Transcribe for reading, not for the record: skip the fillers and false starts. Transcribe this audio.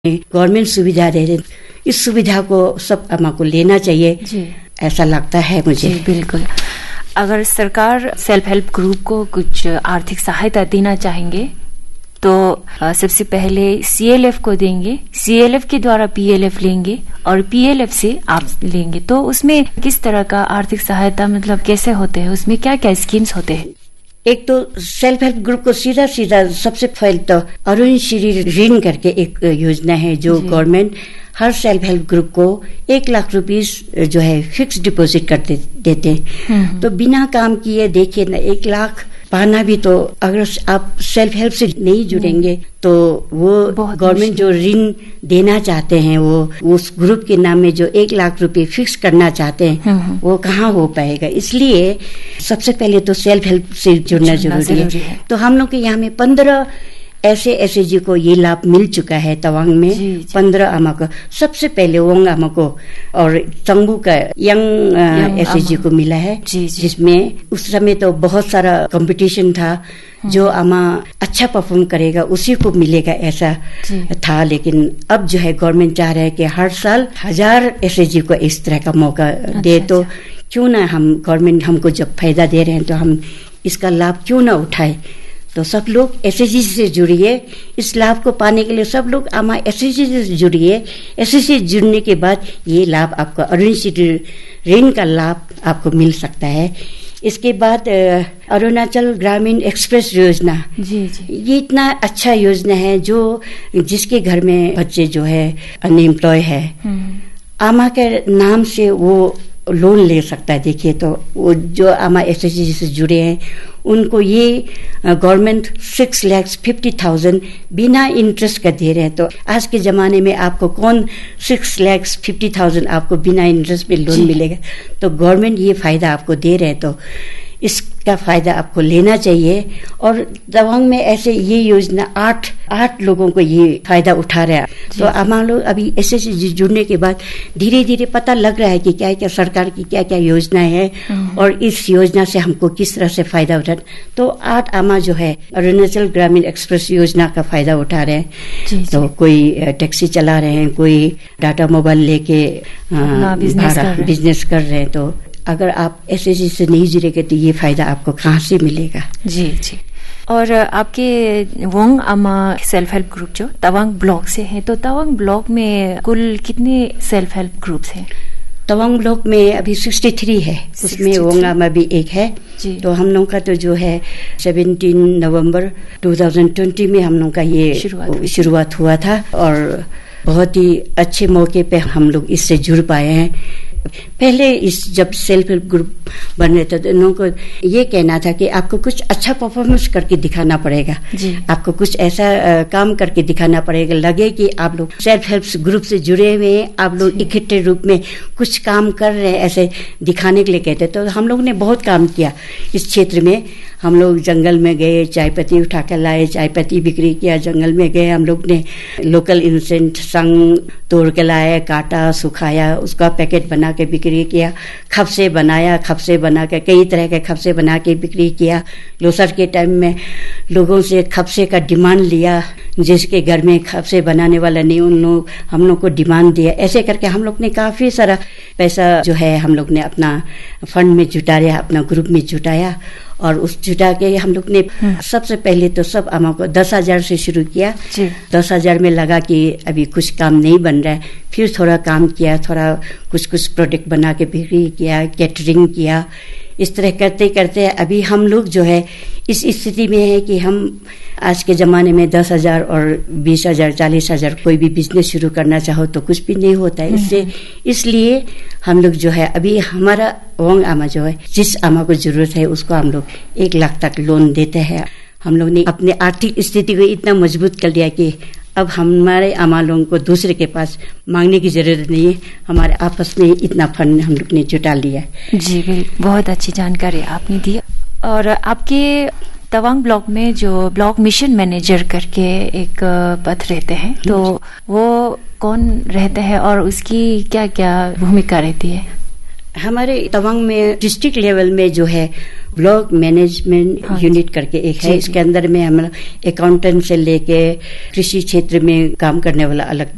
Government सुविधा दे रहे, इस सुविधा को सब अम्मा को लेना चाहिए जी। ऐसा लगता है मुझे। जी बिल्कुल। अगर सरकार सेल्फ हेल्प ग्रुप को कुछ आर्थिक सहायता देना चाहेंगे तो सबसे पहले CLF को देंगे, CLF के द्वारा PLF लेंगे और PLF से आप लेंगे, तो उसमें किस तरह का आर्थिक सहायता मतलब कैसे होते हैं, उसमें क्या क्या स्कीम्स होते हैं? एक तो सेल्फ हेल्प ग्रुप को सीधा सबसे पहले तो अरुण श्री ऋण करके एक योजना है जो government her self help group को 1 लाख रुपीस जो है फिक्स डिपॉजिट कर देते हैं। तो बिना काम किए देखिए ना, 1 लाख पाना भी, तो अगर आप सेल्फ हेल्प से नहीं जुड़ेंगे तो वो गवर्नमेंट जो ऋण देना चाहते हैं वो उस ग्रुप के नाम में जो 1 लाख रुपए फिक्स करना चाहते हैं वो कहाँ हो पाएगा। इसलिए सबसे पहले तो सेल्फ हेल्प से जुड़ना जरूरी है। तो हम लोग के यहाँ में 15 ऐसे SHG को ये लाभ मिल चुका है। तवांग में 15 अम्मा को, सबसे पहले वोंग अम्मा को और चंगबू का यंग SHG को मिला है जिसमें उस समय तो बहुत सारा कंपटीशन था, जो अम्मा अच्छा परफॉर्म करेगा उसी को मिलेगा ऐसा था। लेकिन अब जो है गवर्नमेंट चाह रहा है कि हर साल 1000 SHG को इस तरह का मौका दे। तो क्यों ना हम, गवर्नमेंट हमको जब फायदा दे रहे हैं तो हम इसका लाभ क्यों ना उठाए। तो सब लोग SHG से जुड़िए, इस लाभ को पाने के लिए सब लोग अम्मा SHG से जुड़िए। SHG से जुड़ने के बाद ये लाभ आपको अरुण ऋण का लाभ आपको मिल सकता है। इसके बाद अरुणाचल ग्रामीण एक्सप्रेस योजना जी। ये इतना अच्छा योजना है जो जिसके घर में बच्चे जो है अनएम्प्लॉय है, अम्मा के नाम से वो लोन ले सकता है। देखिए तो वो जो अम्मा SHG से जुड़े हैं उनको ये गवर्नमेंट 6,50,000 बिना इंटरेस्ट का दे रहे हैं। तो आज के जमाने में आपको कौन 6,50,000 आपको बिना इंटरेस्ट में लोन मिलेगा। तो गवर्नमेंट ये फायदा आपको दे रहे हैं, तो इसका फायदा आपको लेना चाहिए। और तवांग में ऐसे ये योजना 8 लोगों को ये फायदा उठा रहा है। तो हमारे लोग अभी SHG जुड़ने के बाद धीरे धीरे पता लग रहा है कि क्या क्या सरकार की क्या क्या योजनाएं हैं और इस योजना से हमको किस तरह से फायदा उठाना। तो 8 अम्मा जो है अरुणाचल ग्रामीण एक्सप्रेस योजना का फायदा उठा रहे हैं। तो कोई टैक्सी चला रहे हैं, कोई टाटा मोबाइल लेके बिजनेस कर रहे हैं। तो अगर आप SHG से नहीं जुड़ेंगे तो ये फायदा आपको कहाँ से मिलेगा। जी जी। और आपके वोंग अम्मा सेल्फ हेल्प ग्रुप जो तवांग ब्लॉक से है, तो तवांग ब्लॉक में कुल कितने सेल्फ हेल्प ग्रुप्स हैं? तवांग ब्लॉक में अभी 63 है, उसमें वोंग अम्मा भी एक है। तो हम लोग का तो जो है 17 नवंबर 2020 में हम लोग का ये शुरुआत हुआ था और बहुत ही अच्छे मौके पे हम लोग इससे जुड़ पाए हैं। पहले जब सेल्फ हेल्प ग्रुप बन रहे थे तो इन्हों को ये कहना था कि आपको कुछ अच्छा परफॉर्मेंस करके दिखाना पड़ेगा, आपको कुछ ऐसा काम करके दिखाना पड़ेगा, लगे कि आप लोग सेल्फ हेल्प ग्रुप से जुड़े हुए हैं, आप लोग इकट्ठे रूप में कुछ काम कर रहे हैं, ऐसे दिखाने के लिए कहते। तो हम लोग ने बहुत काम किया इस क्षेत्र में। हम लोग जंगल में गए, चाय पत्ती उठा कर लाए, चाय पत्ती बिक्री किया। जंगल में गए, हम लोग ने लोकल इंसेंट संग तोड़ के लाया, काटा, सुखाया, उसका पैकेट बना के बिक्री किया। खपसे बनाया, खपसे बना के कई तरह के खपसे बना के बिक्री किया। लोसर के टाइम में लोगों से खपसे का डिमांड लिया, जिसके घर में खपसे बनाने वाला नहीं हम लोग को डिमांड दिया। ऐसे करके हम लोग ने काफी सारा पैसा जो है हम लोग ने अपना फंड में जुटाया, अपना ग्रुप में जुटाया। और उस जुटा के हम लोग ने सबसे पहले तो सब अम्मा को 10,000 से शुरू किया। 10,000 में लगा कि अभी कुछ काम नहीं बन रहा है, फिर थोड़ा काम किया, थोड़ा कुछ प्रोडक्ट बना के बिक्री किया, कैटरिंग किया। इस तरह करते करते अभी हम लोग जो है इस स्थिति में है कि हम आज के ज़माने में 10,000 और 20,000 40,000 कोई भी बिजनेस शुरू करना चाहो तो कुछ भी नहीं होता है। इसलिए हम लोग जो है अभी हमारा वोंग अम्मा जो है, जिस अम्मा को जरूरत है उसको हम लोग 1 लाख तक लोन देते हैं। हम लोग ने अपने आर्थिक स्थिति को इतना मजबूत कर लिया कि अब हमारे अम्मा लोगों को दूसरे के पास मांगने की जरूरत नहीं है, हमारे आपस में इतना फंड हम लोग ने जुटा लिया है। जी बिल्कुल, बहुत अच्छी जानकारी आपने दी। और आपके तवांग ब्लॉक में जो ब्लॉक मिशन मैनेजर करके एक पद रहते हैं, तो वो कौन रहते हैं और उसकी क्या क्या भूमिका रहती है? हमारे तवांग में डिस्ट्रिक्ट लेवल में जो है ब्लॉक मैनेजमेंट यूनिट करके एक है। इसके अंदर में हम अकाउंटेंट से लेके कृषि क्षेत्र में काम करने वाला अलग